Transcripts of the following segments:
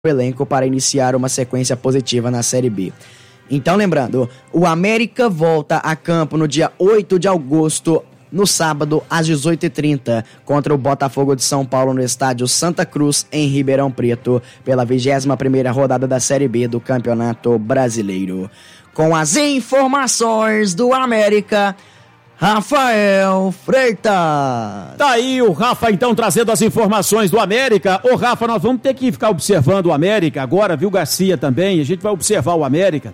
elenco para iniciar uma sequência positiva na Série B. Então, lembrando, o América volta a campo no dia 8 de agosto, no sábado, às 18h30, contra o Botafogo de São Paulo no estádio Santa Cruz, em Ribeirão Preto, pela 21ª rodada da Série B do Campeonato Brasileiro. Com as informações do América, Rafael Freitas. Tá aí o Rafa, então, trazendo as informações do América. Ô, Rafa, nós vamos ter que ficar observando o América agora, viu, Garcia, também. A gente vai observar o América,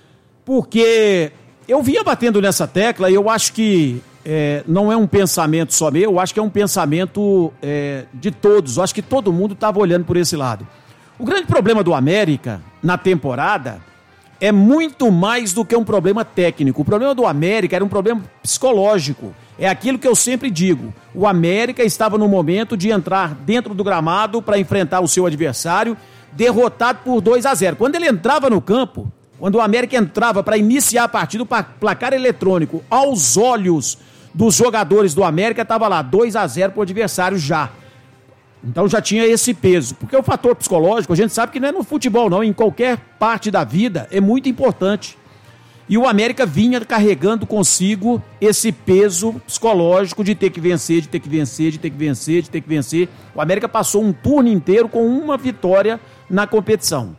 porque eu vinha batendo nessa tecla e eu acho que não é um pensamento só meu, eu acho que é um pensamento de todos. Eu acho que todo mundo estava olhando por esse lado. O grande problema do América na temporada é muito mais do que um problema técnico. O problema do América era um problema psicológico. É aquilo que eu sempre digo. O América estava no momento de entrar dentro do gramado para enfrentar o seu adversário, derrotado por 2-0. Quando ele entrava no campo, quando o América entrava para iniciar a partida, o placar eletrônico, aos olhos dos jogadores do América, estava lá 2-0 para o adversário já. Então já tinha esse peso, porque o fator psicológico, a gente sabe que não é no futebol não, em qualquer parte da vida é muito importante. E o América vinha carregando consigo esse peso psicológico de ter que vencer, de ter que vencer, de ter que vencer, de ter que vencer. O América passou um turno inteiro com uma vitória na competição.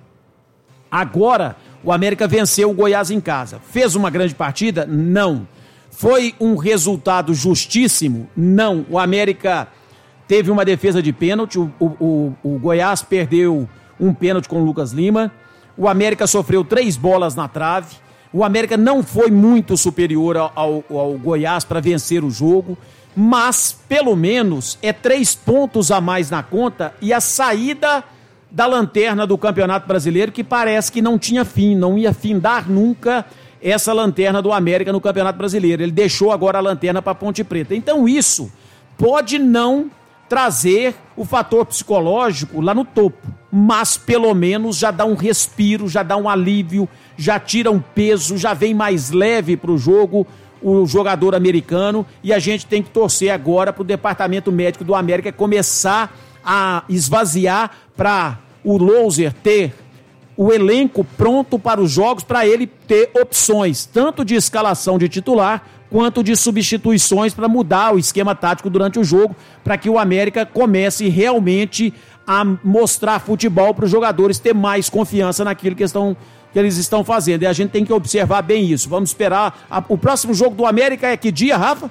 Agora, o América venceu o Goiás em casa. Fez uma grande partida? Não. Foi um resultado justíssimo? Não. O América teve uma defesa de pênalti, o Goiás perdeu um pênalti com o Lucas Lima, o América sofreu 3 bolas na trave, o América não foi muito superior ao Goiás para vencer o jogo, mas pelo menos 3 pontos a mais na conta e a saída da lanterna do Campeonato Brasileiro, que parece que não tinha fim, não ia findar nunca essa lanterna do América no Campeonato Brasileiro. Ele deixou agora a lanterna para Ponte Preta. Então isso pode não trazer o fator psicológico lá no topo, mas pelo menos já dá um respiro, já dá um alívio, já tira um peso, já vem mais leve para o jogo o jogador americano, e a gente tem que torcer agora para o departamento médico do América começar a esvaziar para o Louser ter o elenco pronto para os jogos, para ele ter opções, tanto de escalação de titular, quanto de substituições para mudar o esquema tático durante o jogo, para que o América comece realmente a mostrar futebol para os jogadores ter mais confiança naquilo que eles estão fazendo. E a gente tem que observar bem isso. Vamos esperar. O próximo jogo do América é que dia, Rafa?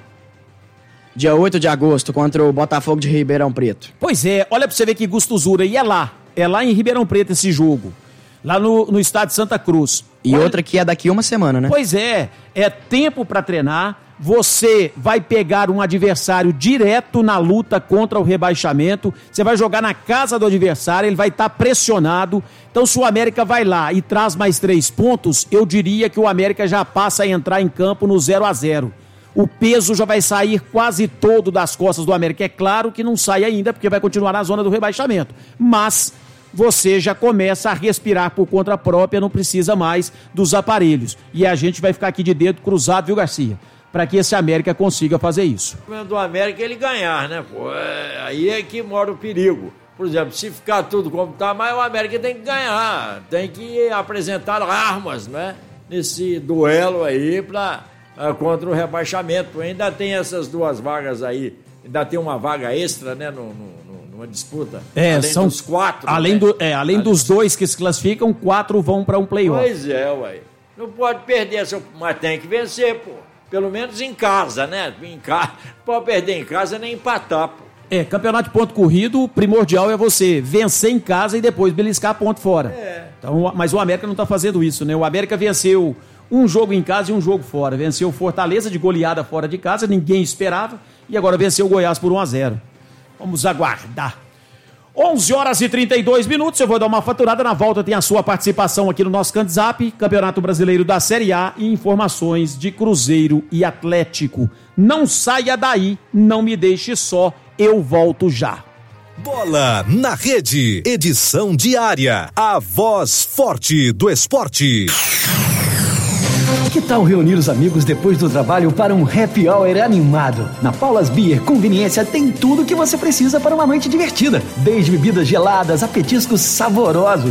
Dia 8 de agosto, contra o Botafogo de Ribeirão Preto. Pois é, olha para você ver que gostosura. E é lá em Ribeirão Preto esse jogo. Lá no estádio Santa Cruz. E outra que é daqui uma semana, né? Pois é tempo para treinar, você vai pegar um adversário direto na luta contra o rebaixamento, você vai jogar na casa do adversário, ele vai estar pressionado. Então se o América vai lá e traz mais 3 pontos, eu diria que o América já passa a entrar em campo no 0-0. O peso já vai sair quase todo das costas do América. É claro que não sai ainda, porque vai continuar na zona do rebaixamento, mas você já começa a respirar por conta própria, não precisa mais dos aparelhos. E a gente vai ficar aqui de dedo cruzado, viu, Garcia? Para que esse América consiga fazer isso. O do América é ele ganhar, né, pô? Aí é que mora o perigo. Por exemplo, se ficar tudo como tá, mas o América tem que ganhar, tem que apresentar armas, né? Nesse duelo aí contra o rebaixamento. Ainda tem essas 2 vagas aí, ainda tem uma vaga extra, né, numa disputa. Além são dos 4. Além dos 2 que se classificam, 4 vão para um play-off. Pois é, ué. Não pode perder, mas tem que vencer, pô. Pelo menos em casa, né? Não pode perder em casa nem empatar, pô. Campeonato de ponto corrido, o primordial é você vencer em casa e depois beliscar ponto fora. Então, mas o América não tá fazendo isso, né? O América venceu um jogo em casa e um jogo fora. Venceu o Fortaleza de goleada fora de casa, ninguém esperava, e agora venceu o Goiás por 1-0. Vamos aguardar. 11h32, eu vou dar uma faturada, na volta tem a sua participação aqui no nosso Cantzap, Campeonato Brasileiro da Série A e informações de Cruzeiro e Atlético. Não saia daí, não me deixe só, eu volto já. Bola na Rede, edição diária, a voz forte do esporte. Que tal reunir os amigos depois do trabalho para um happy hour animado? Na Paula's Beer Conveniência tem tudo o que você precisa para uma noite divertida. Desde bebidas geladas a petiscos saborosos.